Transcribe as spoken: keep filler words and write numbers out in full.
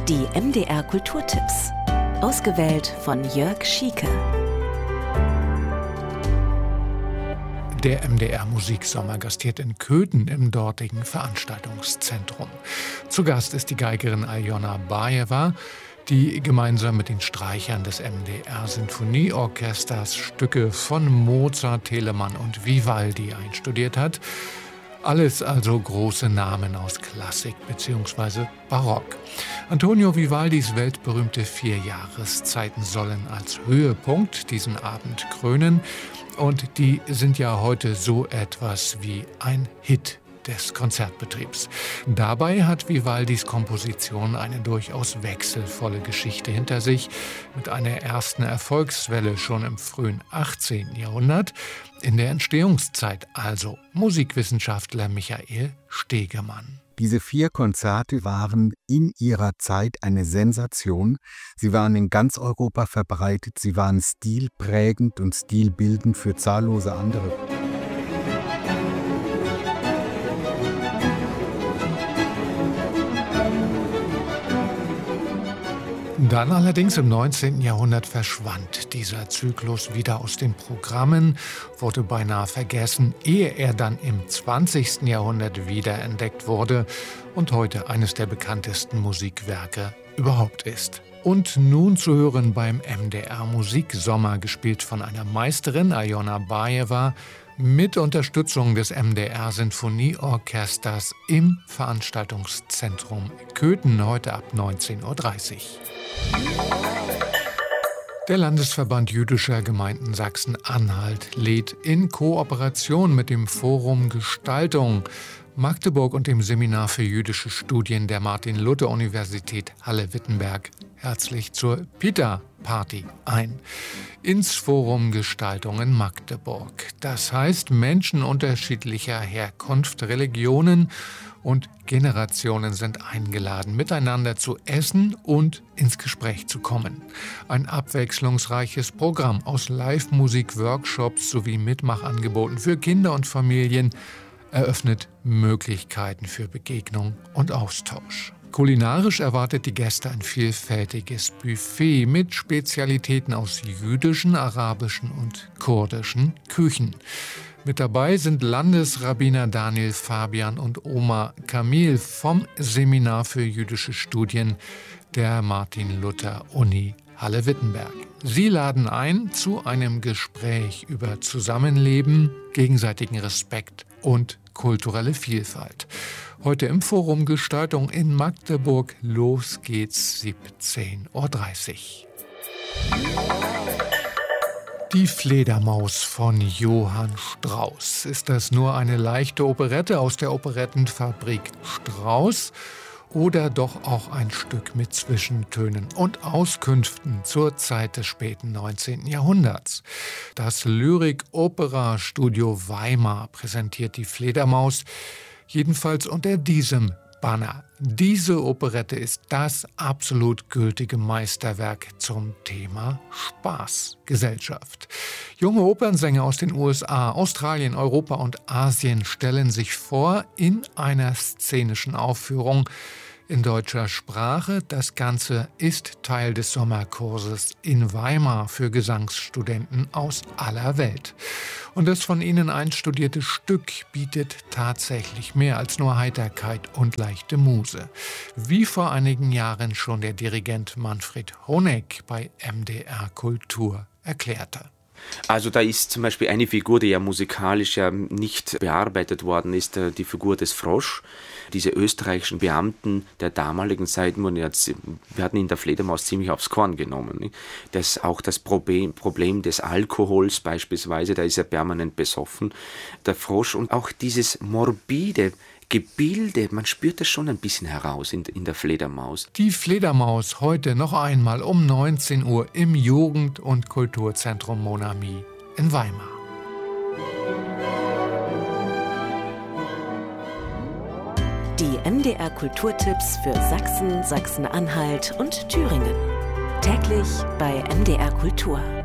Die M D R Kulturtipps. Ausgewählt von Jörg Schieke. Der M D R Musiksommer gastiert in Köthen im dortigen Veranstaltungszentrum. Zu Gast ist die Geigerin Aljona Bajewa, die gemeinsam mit den Streichern des M D R-Sinfonieorchesters Stücke von Mozart, Telemann und Vivaldi einstudiert hat. Alles also große Namen aus Klassik bzw. Barock. Antonio Vivaldis weltberühmte vier Jahreszeiten sollen als Höhepunkt diesen Abend krönen. Und die sind ja heute so etwas wie ein Hit des Konzertbetriebs. Dabei hat Vivaldis Komposition eine durchaus wechselvolle Geschichte hinter sich, mit einer ersten Erfolgswelle schon im frühen achtzehnten Jahrhundert. In der Entstehungszeit also Musikwissenschaftler Michael Stegemann. Diese vier Konzerte waren in ihrer Zeit eine Sensation. Sie waren in ganz Europa verbreitet, sie waren stilprägend und stilbildend für zahllose andere. Dann allerdings im neunzehnten Jahrhundert verschwand dieser Zyklus wieder aus den Programmen, wurde beinahe vergessen, ehe er dann im zwanzigsten Jahrhundert wiederentdeckt wurde und heute eines der bekanntesten Musikwerke überhaupt ist. Und nun zu hören beim M D R Musiksommer, gespielt von einer Meisterin, Aljona Bajewa, mit Unterstützung des M D R Sinfonieorchesters im Veranstaltungszentrum Köthen, heute ab neunzehn Uhr dreißig. Der Landesverband jüdischer Gemeinden Sachsen-Anhalt lädt in Kooperation mit dem Forum Gestaltung Magdeburg und dem Seminar für jüdische Studien der Martin-Luther-Universität Halle-Wittenberg herzlich zur Pita-Party ein. Ins Forum Gestaltung in Magdeburg. Das heißt, Menschen unterschiedlicher Herkunft, Religionen und Generationen sind eingeladen, miteinander zu essen und ins Gespräch zu kommen. Ein abwechslungsreiches Programm aus Live-Musik, Workshops sowie Mitmachangeboten für Kinder und Familien eröffnet Möglichkeiten für Begegnung und Austausch. Kulinarisch erwartet die Gäste ein vielfältiges Buffet mit Spezialitäten aus jüdischen, arabischen und kurdischen Küchen. Mit dabei sind Landesrabbiner Daniel Fabian und Omar Kamil vom Seminar für jüdische Studien der Martin-Luther-Uni Halle-Wittenberg. Sie laden ein zu einem Gespräch über Zusammenleben, gegenseitigen Respekt und kulturelle Vielfalt. Heute im Forum Gestaltung in Magdeburg. Los geht's, siebzehn Uhr dreißig. Die Fledermaus von Johann Strauss. Ist das nur eine leichte Operette aus der Operettenfabrik Strauss oder doch auch ein Stück mit Zwischentönen und Auskünften zur Zeit des späten neunzehnten Jahrhunderts? Das Lyrik-Opera-Studio Weimar präsentiert die Fledermaus, jedenfalls unter diesem Banner. Diese Operette ist das absolut gültige Meisterwerk zum Thema Spaßgesellschaft. Junge Opernsänger aus den U S A, Australien, Europa und Asien stellen sich vor in einer szenischen Aufführung in deutscher Sprache. Das Ganze ist Teil des Sommerkurses in Weimar für Gesangsstudenten aus aller Welt. Und das von ihnen einstudierte Stück bietet tatsächlich mehr als nur Heiterkeit und leichte Muse. Wie vor einigen Jahren schon der Dirigent Manfred Honeck bei M D R Kultur erklärte. Also da ist zum Beispiel eine Figur, die ja musikalisch ja nicht bearbeitet worden ist, die Figur des Frosch. Diese österreichischen Beamten der damaligen Zeit, wir hatten in der Fledermaus ziemlich aufs Korn genommen. Das, auch das Problem, Problem des Alkohols beispielsweise, da ist er permanent besoffen. Der Frosch und auch dieses morbide Gebilde, man spürt das schon ein bisschen heraus in, in der Fledermaus. Die Fledermaus heute noch einmal um neunzehn Uhr im Jugend- und Kulturzentrum Mon Ami in Weimar. Die M D R Kulturtipps für Sachsen, Sachsen-Anhalt und Thüringen. Täglich bei M D R Kultur.